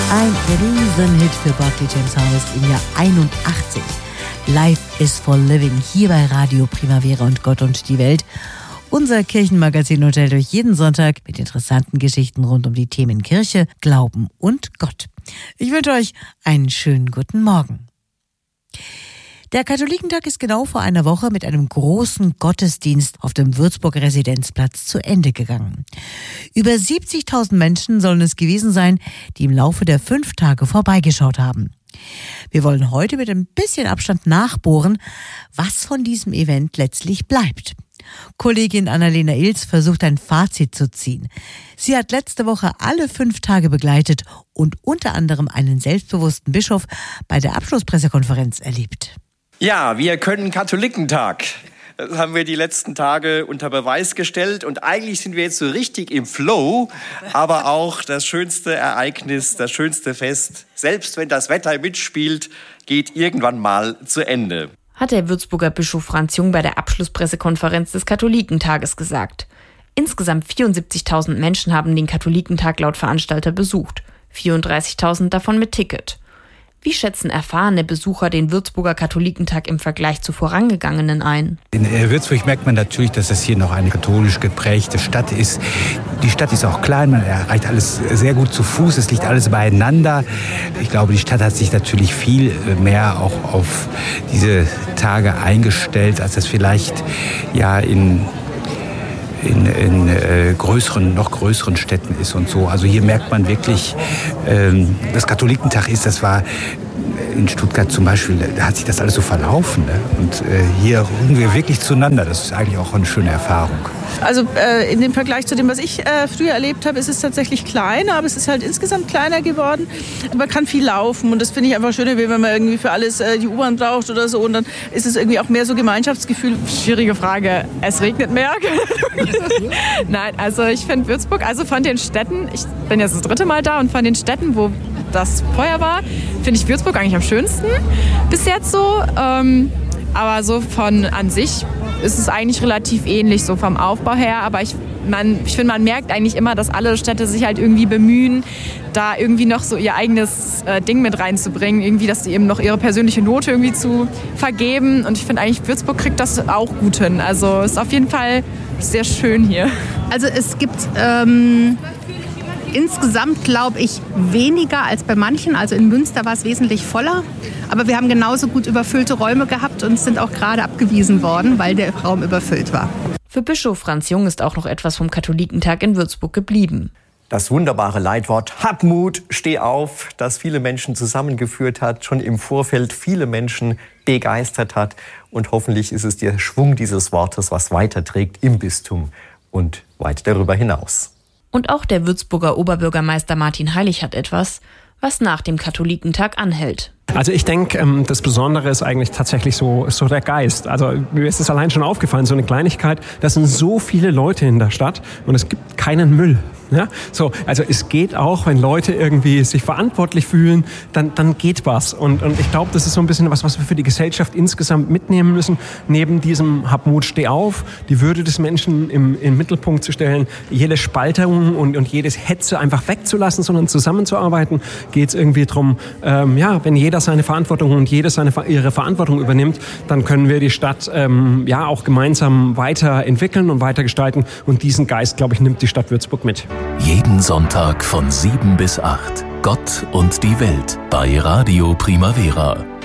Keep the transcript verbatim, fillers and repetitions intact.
Ein Riesenhit für Barclay James Harvest im Jahr einundachtzig. Life is for Living, hier bei Radio Primavera und Gott und die Welt. Unser Kirchenmagazin unterhält euch jeden Sonntag mit interessanten Geschichten rund um die Themen Kirche, Glauben und Gott. Ich wünsche euch einen schönen guten Morgen. Der Katholikentag ist genau vor einer Woche mit einem großen Gottesdienst auf dem Würzburger Residenzplatz zu Ende gegangen. Über siebzigtausend Menschen sollen es gewesen sein, die im Laufe der fünf Tage vorbeigeschaut haben. Wir wollen heute mit ein bisschen Abstand nachbohren, was von diesem Event letztlich bleibt. Kollegin Annalena Ilz versucht ein Fazit zu ziehen. Sie hat letzte Woche alle fünf Tage begleitet und unter anderem einen selbstbewussten Bischof bei der Abschlusspressekonferenz erlebt. Ja, wir können Katholikentag. Das haben wir die letzten Tage unter Beweis gestellt und eigentlich sind wir jetzt so richtig im Flow, aber auch das schönste Ereignis, das schönste Fest, selbst wenn das Wetter mitspielt, geht irgendwann mal zu Ende. Hat der Würzburger Bischof Franz Jung bei der Abschlusspressekonferenz des Katholikentages gesagt. Insgesamt vierundsiebzigtausend Menschen haben den Katholikentag laut Veranstalter besucht, vierunddreißigtausend davon mit Ticket. Wie schätzen erfahrene Besucher den Würzburger Katholikentag im Vergleich zu vorangegangenen ein? In Würzburg merkt man natürlich, dass das hier noch eine katholisch geprägte Stadt ist. Die Stadt ist auch klein, man erreicht alles sehr gut zu Fuß, es liegt alles beieinander. Ich glaube, die Stadt hat sich natürlich viel mehr auch auf diese Tage eingestellt, als das vielleicht ja in in, in äh, größeren, noch größeren Städten ist und so. Also hier merkt man wirklich, ähm, dass Katholikentag ist, das war in Stuttgart zum Beispiel, da hat sich das alles so verlaufen. Ne? Und äh, hier rücken wir wirklich zueinander. Das ist eigentlich auch eine schöne Erfahrung. Also äh, in dem Vergleich zu dem, was ich äh, früher erlebt habe, ist es tatsächlich kleiner, aber es ist halt insgesamt kleiner geworden. Man kann viel laufen und das finde ich einfach schöner, wenn man irgendwie für alles äh, die U-Bahn braucht oder so. Und dann ist es irgendwie auch mehr so Gemeinschaftsgefühl. Schwierige Frage. Es regnet mehr. Nein, also ich finde Würzburg, also von den Städten, ich bin jetzt das dritte Mal da und von den Städten, wo das Feuer war, finde ich Würzburg eigentlich am schönsten bis jetzt so. Ähm, aber so von an sich ist es eigentlich relativ ähnlich, so vom Aufbau her. Aber ich, man, ich finde, man merkt eigentlich immer, dass alle Städte sich halt irgendwie bemühen, da irgendwie noch so ihr eigenes äh, Ding mit reinzubringen. Irgendwie, dass sie eben noch ihre persönliche Note irgendwie zu vergeben. Und ich finde eigentlich, Würzburg kriegt das auch gut hin. Also ist auf jeden Fall sehr schön hier. Also es gibt ähm, insgesamt, glaube ich, weniger als bei manchen. Also in Münster war es wesentlich voller. Aber wir haben genauso gut überfüllte Räume gehabt und sind auch gerade abgewiesen worden, weil der Raum überfüllt war. Für Bischof Franz Jung ist auch noch etwas vom Katholikentag in Würzburg geblieben. Das wunderbare Leitwort "Hab Mut, steh auf", das viele Menschen zusammengeführt hat, schon im Vorfeld viele Menschen begeistert hat. Und hoffentlich ist es der Schwung dieses Wortes, was weiterträgt im Bistum und weit darüber hinaus. Und auch der Würzburger Oberbürgermeister Martin Heilig hat etwas, was nach dem Katholikentag anhält. Also ich denke, das Besondere ist eigentlich tatsächlich so, so der Geist. Also mir ist es allein schon aufgefallen, so eine Kleinigkeit, das sind so viele Leute in der Stadt und es gibt keinen Müll. Ja, so, also es geht auch, wenn Leute irgendwie sich verantwortlich fühlen, dann, dann geht was. Und, und ich glaube, das ist so ein bisschen was, was wir für die Gesellschaft insgesamt mitnehmen müssen. Neben diesem Hab Mut, steh auf, die Würde des Menschen im, im Mittelpunkt zu stellen, jede Spaltung und, und jedes Hetze einfach wegzulassen, sondern zusammenzuarbeiten, geht es irgendwie drum, ähm, ja, wenn jeder seine Verantwortung und jede seine, ihre Verantwortung übernimmt, dann können wir die Stadt ähm, ja auch gemeinsam weiterentwickeln und weitergestalten. Und diesen Geist, glaube ich, nimmt die Stadt Würzburg mit. Jeden Sonntag von sieben bis acht. Gott und die Welt bei Radio Primavera.